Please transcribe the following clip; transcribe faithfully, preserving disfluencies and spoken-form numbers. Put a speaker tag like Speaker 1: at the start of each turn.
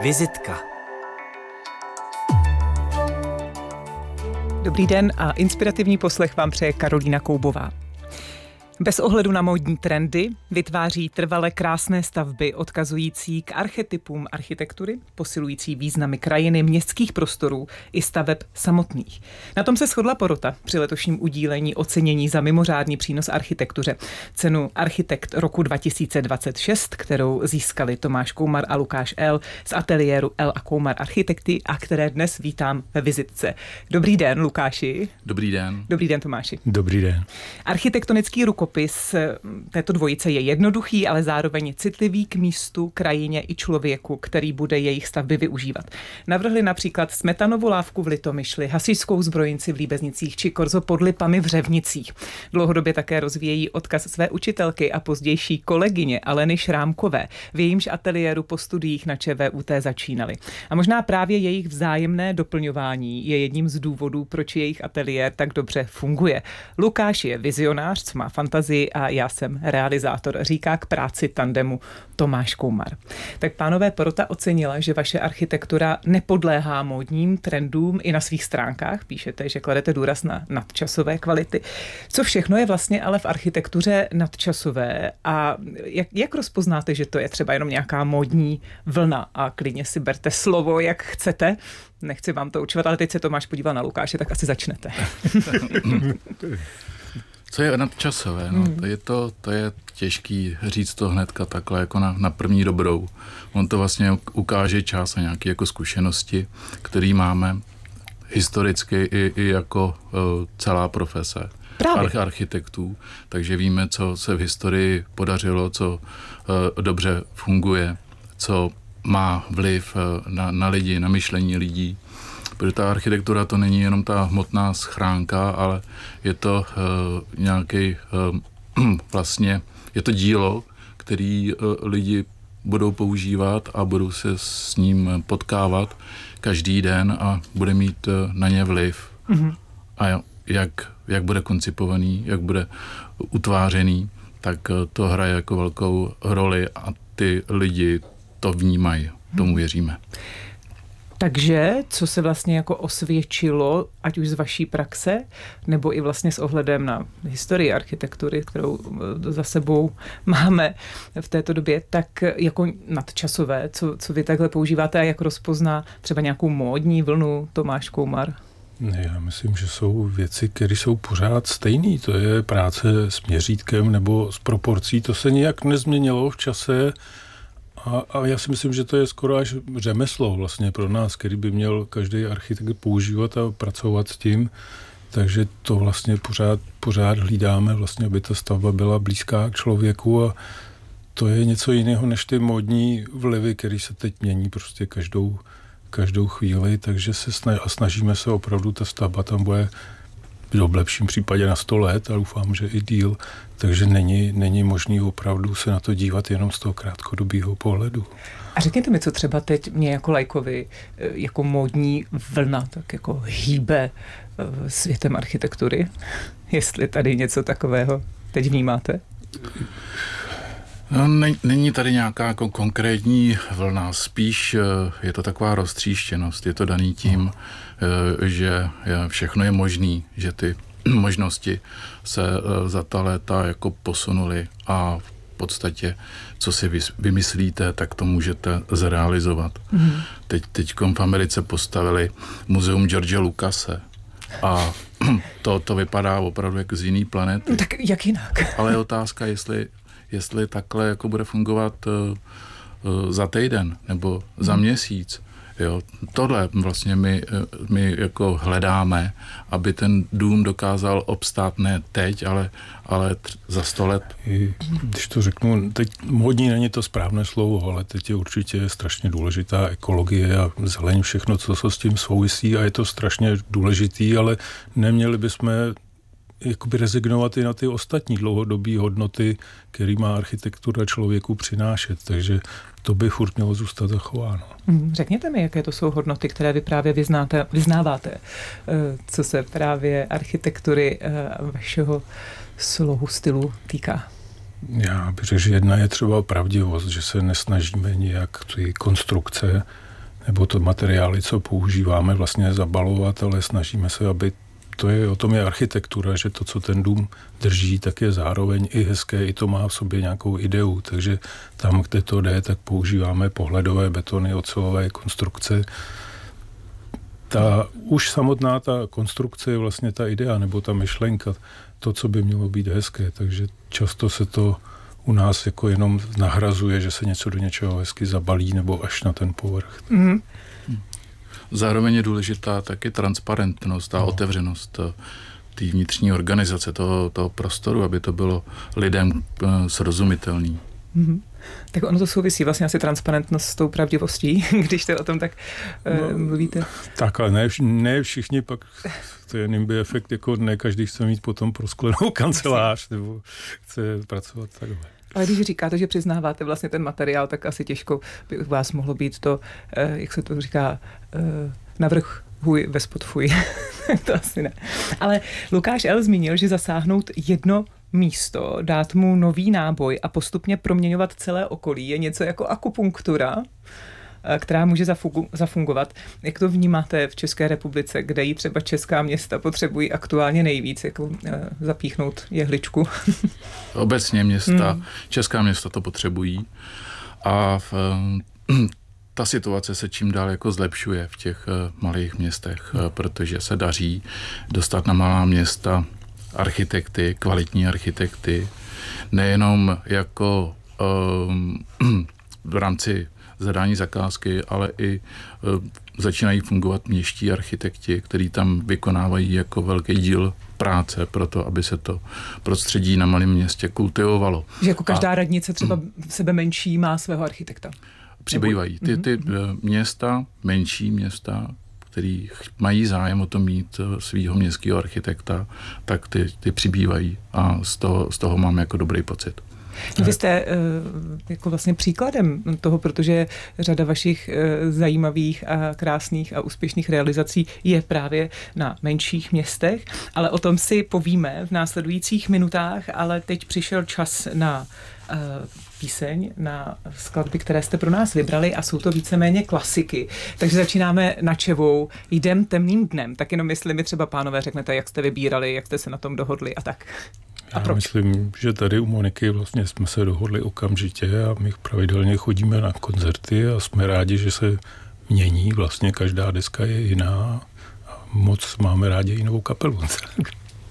Speaker 1: Vizitka.
Speaker 2: Dobrý den a inspirativní poslech vám přeje Karolína Koubová. Bez ohledu na módní trendy vytváří trvale krásné stavby odkazující k archetypům architektury, posilující významy krajiny, městských prostorů i staveb samotných. Na tom se shodla porota při letošním udílení ocenění za mimořádný přínos architektuře. Cenu Architekt roku dva tisíce dvacet šest, kterou získali Tomáš Koumar a Lukáš L. z ateliéru L a Koumar Architekty a které dnes vítám ve vizitce. Dobrý den, Lukáši.
Speaker 3: Dobrý den.
Speaker 2: Dobrý den, Tomáši.
Speaker 4: Dobrý den.
Speaker 2: Architektonický rukopis této dvojice je jednoduchý, ale zároveň citlivý k místu, krajině i člověku, který bude jejich stavby využívat. Navrhli například Smetanovu lávku v Litomyšli, hasičskou zbrojnici v Líbeznicích či Korzo pod Lipami v Řevnicích. Dlouhodobě také rozvíjejí odkaz své učitelky a pozdější kolegyně Aleny Šrámkové, v jejímž ateliéru po studiích na ČVUT začínali. A možná právě jejich vzájemné doplňování je jedním z důvodů, proč jejich ateliér tak dobře funguje. Lukáš je vizionář, co má fantazii, a já jsem realizátor, říká k práci tandemu Tomáš Koumar. Tak pánové, porota ocenila, že vaše architektura nepodléhá módním trendům i na svých stránkách. Píšete, že kladete důraz na nadčasové kvality. Co všechno je vlastně ale v architektuře nadčasové a jak, jak rozpoznáte, že to je třeba jenom nějaká módní vlna a klidně si berte slovo, jak chcete. Nechci vám to určovat, ale teď se Tomáš podíval na Lukáše, tak asi začnete.
Speaker 3: Co je nadčasové? No? Hmm. To, je to, to je těžký říct to hnedka takhle jako na, na první dobrou. On to vlastně ukáže čas a nějaké jako zkušenosti, které máme historicky i, i jako uh, celá profese Arch, architektů. Takže víme, co se v historii podařilo, co uh, dobře funguje, co má vliv uh, na, na lidi, na myšlení lidí. Protože ta architektura to není jenom ta hmotná schránka, ale je to uh, nějaký uh, vlastně, je to dílo, který uh, lidi budou používat a budou se s ním potkávat každý den a bude mít uh, na ně vliv. Mm-hmm. A jak, jak bude koncipovaný, jak bude utvářený, tak uh, to hraje jako velkou roli a ty lidi to vnímají, tomu věříme.
Speaker 2: Takže co se vlastně jako osvědčilo, ať už z vaší praxe, nebo i vlastně s ohledem na historii architektury, kterou za sebou máme v této době, tak jako nadčasové, co, co vy takhle používáte a jak rozpozná třeba nějakou módní vlnu Tomáš Koumar?
Speaker 4: Já myslím, že jsou věci, které jsou pořád stejné. To je práce s měřítkem nebo s proporcí. To se nijak nezměnilo v čase. A, a já si myslím, že to je skoro až řemeslo vlastně pro nás, který by měl každý architekt používat a pracovat s tím. Takže to vlastně pořád, pořád hlídáme, vlastně, aby ta stavba byla blízká k člověku a to je něco jiného než ty módní vlivy, které se teď mění prostě každou, každou chvíli, takže se snažíme se opravdu, ta stavba tam bude v lepším případě na sto let a doufám, že i díl, takže není, není možný opravdu se na to dívat jenom z toho krátkodobého pohledu.
Speaker 2: A řekněte mi, co třeba teď mě jako lajkovi, jako módní vlna, tak jako hýbe světem architektury, jestli tady něco takového teď vnímáte?
Speaker 3: No, není tady nějaká jako konkrétní vlna, spíš je to taková roztříštěnost, je to daný tím, že všechno je možný, že ty možnosti se za ta léta jako posunuly a v podstatě, co si vymyslíte, tak to můžete zrealizovat. Mm. Teď, teďkom v Americe postavili muzeum George Lucase a to, to vypadá opravdu jako z jiný planety.
Speaker 2: No, tak jak jinak?
Speaker 3: Ale je otázka, jestli jestli takhle jako bude fungovat uh, uh, za týden nebo za měsíc. Jo. Tohle vlastně my, my jako hledáme, aby ten dům dokázal obstát ne teď, ale, ale tř- za sto let.
Speaker 4: Když to řeknu, teď módní není to správné slovo, ale teď je určitě strašně důležitá ekologie a zeleň, všechno, co se s tím souvisí a je to strašně důležitý, ale neměli bychom jakoby rezignovat i na ty ostatní dlouhodobé hodnoty, který má architektura člověku přinášet, takže to by furt mělo zůstat zachováno.
Speaker 2: Řekněte mi, jaké to jsou hodnoty, které vy právě vyznáte, vyznáváte, co se právě architektury vašeho slohu stylu týká.
Speaker 4: Já bych řekl, že jedna je třeba pravdivost, že se nesnažíme nějak ty konstrukce nebo to materiály, co používáme, vlastně zabalovat, ale snažíme se, aby to je, o tom je architektura, že to, co ten dům drží, tak je zároveň i hezké, i to má v sobě nějakou ideu, takže tam, kde to jde, tak používáme pohledové betony, ocelové konstrukce. Ta, už samotná ta konstrukce je vlastně ta idea, nebo ta myšlenka, to, co by mělo být hezké, takže často se to u nás jako jenom nahrazuje, že se něco do něčeho hezky zabalí, nebo až na ten povrch. Mm-hmm.
Speaker 3: Zároveň je důležitá taky transparentnost a no. otevřenost té vnitřní organizace, toho, toho prostoru, aby to bylo lidem srozumitelný.
Speaker 2: Mm-hmm. Tak ono to souvisí vlastně asi transparentnost s tou pravdivostí, když to o tom tak no, uh, mluvíte.
Speaker 4: Tak, ale ne, ne všichni pak, to je nimby efekt, jako ne každý chce mít potom prosklenou kancelář, nebo chce pracovat takhle.
Speaker 2: Ale když říkáte, že přiznáváte vlastně ten materiál, tak asi těžko by u vás mohlo být to, jak se to říká, navrch huj, ve spod fuj. To asi ne. Ale Lukáš L. zmínil, že zasáhnout jedno místo, dát mu nový náboj a postupně proměňovat celé okolí je něco jako akupunktura, která může zafungovat. Jak to vnímáte v České republice, kde jí třeba česká města potřebují aktuálně nejvíc, jako zapíchnout jehličku?
Speaker 3: Obecně města, hmm. česká města to potřebují a v, ta situace se čím dál jako zlepšuje v těch malých městech, hmm. protože se daří dostat na malá města architekty, kvalitní architekty, nejenom jako um, v rámci zadání zakázky, ale i uh, začínají fungovat městští architekti, kteří tam vykonávají jako velký díl práce pro to, aby se to prostředí na malém městě kultivovalo.
Speaker 2: Že jako každá A, radnice třeba sebe menší má svého architekta.
Speaker 3: Přibývají. Ty, ty mm-hmm. města, menší města, který mají zájem o to mít svýho městského architekta, tak ty, ty přibývají a z toho, z toho mám jako dobrý pocit.
Speaker 2: Vy jste jako vlastně příkladem toho, protože řada vašich zajímavých a krásných a úspěšných realizací je právě na menších městech, ale o tom si povíme v následujících minutách, ale teď přišel čas na píseň, na skladby, které jste pro nás vybrali a jsou to víceméně klasiky. Takže začínáme načevou Jdem temným dnem. Tak jenom jestli mi třeba, pánové, řeknete, jak jste vybírali, jak jste se na tom dohodli a tak. A
Speaker 4: Já
Speaker 2: proč?
Speaker 4: myslím, že tady u Moniky vlastně jsme se dohodli okamžitě a my pravidelně chodíme na koncerty a jsme rádi, že se mění. Vlastně každá deska je jiná a moc máme rádi jinou kapelu.